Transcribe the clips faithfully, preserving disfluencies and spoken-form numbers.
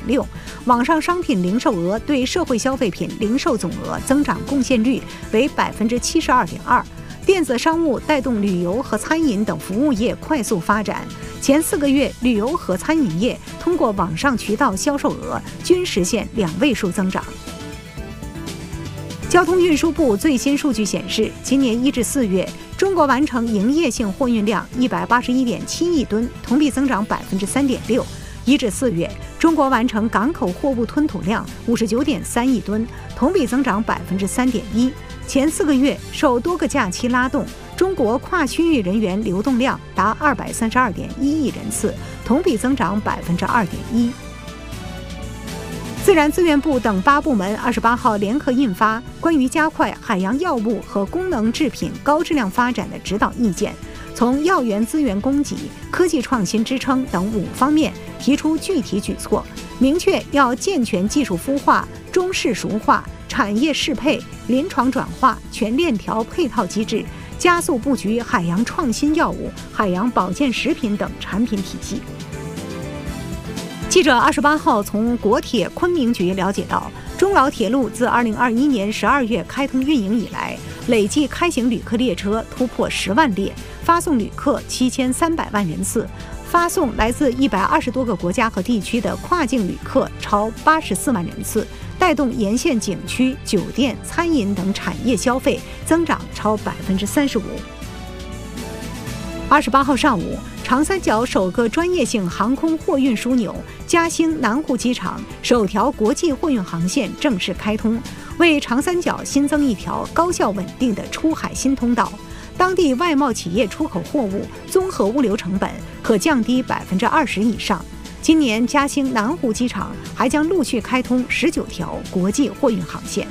六，网上商品零售额对社会消费品零售总额增长贡献率为百分之七十二点二。电子商务带动旅游和餐饮等服务业快速发展。前四个月，旅游和餐饮业通过网上渠道销售额均实现两位数增长。交通运输部最新数据显示，今年一至四月，中国完成营业性货运量一百八十一点七亿吨，同比增长百分之三点六。一至四月，中国完成港口货物吞吐量五十九点三亿吨，同比增长百分之三点一。前四个月，受多个假期拉动，中国跨区域人员流动量达二百三十二点一亿人次，同比增长百分之二点一。自然资源部等八部门二十八号联合印发关于加快海洋药物和功能制品高质量发展的指导意见，从药源资源供给、科技创新支撑等五方面提出具体举措，明确要健全技术孵化、中试熟化、产业适配、临床转化全链条配套机制，加速布局海洋创新药物、海洋保健食品等产品体系。记者二十八号从国铁昆明局了解到，中老铁路自二零二一年十二月开通运营以来，累计开行旅客列车突破十万列，发送旅客七千三百万人次，发送来自一百二十多个国家和地区的跨境旅客超八十四万人次，带动沿线景区、酒店、餐饮等产业消费增长超百分之三十五。二十八号上午，长三角首个专业性航空货运枢纽嘉兴南湖机场首条国际货运航线正式开通，为长三角新增一条高效稳定的出海新通道。当地外贸企业出口货物综合物流成本可降低百分之二十以上。今年嘉兴南湖机场还将陆续开通十九条国际货运航线。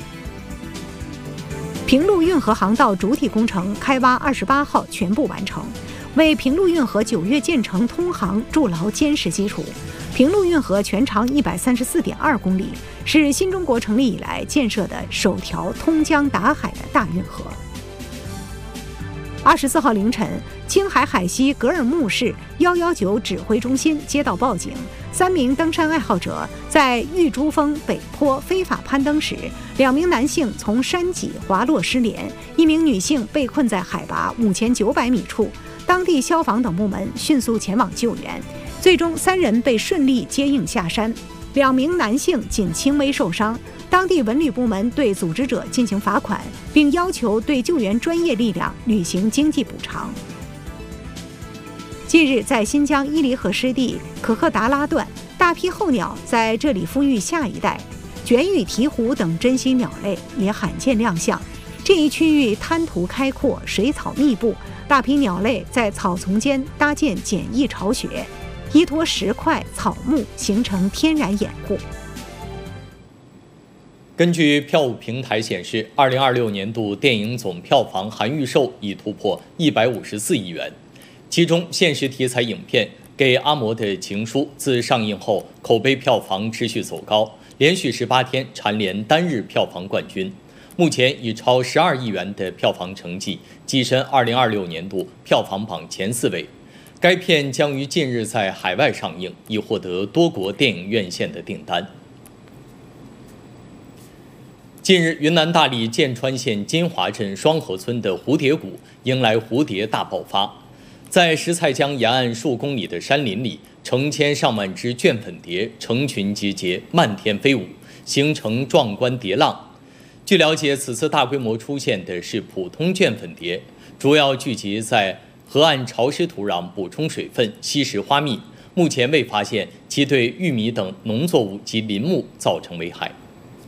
平陆运河航道主体工程开挖二十八号全部完成，为平陆运河九月建成通航筑牢坚实基础。平陆运河全长一百三十四点二公里，是新中国成立以来建设的首条通江达海的大运河。二十四号凌晨，青海海西格尔木市一一九指挥中心接到报警，三名登山爱好者在玉珠峰北坡非法攀登时，两名男性从山脊滑落失联，一名女性被困在海拔五千九百米处。当地消防等部门迅速前往救援，最终三人被顺利接应下山，两名男性仅轻微受伤。当地文旅部门对组织者进行罚款，并要求对救援专业力量履行经济补偿。近日，在新疆伊犁河湿地可克达拉段，大批候鸟在这里孵育下一代，卷羽鹈鹕等珍稀鸟类也罕见亮相。这一区域滩涂开阔，水草密布，大批鸟类在草丛间搭建简易巢穴，依托石块、草木形成天然掩护。 根据票务平台显示，二零二六年度电影总票房含预售已突破一百五十四亿元，其中现实题材影片《给阿嬷的情书》自上映后口碑票房持续走高，连续十八天蝉联单日票房冠军，目前以超十二亿元的票房成绩跻身二零二六年度票房榜前四位。该片将于近日在海外上映，已获得多国电影院线的订单。近日，云南大理剑川县金华镇双河村的蝴蝶谷迎来蝴蝶大爆发，在石菜江沿岸数公里的山林里，成千上万只卷粉蝶成群结节，漫天飞舞，形成壮观蝶浪。据了解，此次大规模出现的是普通卷粉蝶，主要聚集在河岸潮湿土壤补充水分、吸食花蜜，目前未发现其对玉米等农作物及林木造成危害。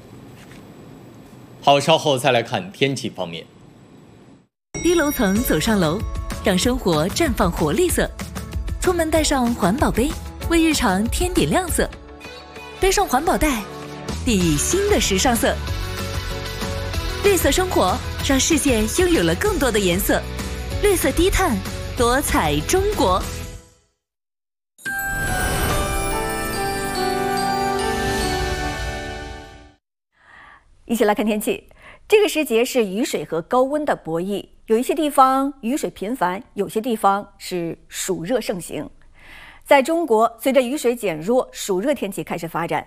好，稍后再来看天气方面。 低楼层走上楼，让生活绽放活力色。出门带上环保杯，为日常添点亮色。背上环保袋，定义新的时尚色。绿色生活，让世界拥有了更多的颜色。绿色低碳，多彩中国。 一起来看天气。这个时节是雨水和高温的博弈，有一些地方雨水频繁，有些地方是暑热盛行。在中国，随着雨水减弱，暑热天气开始发展。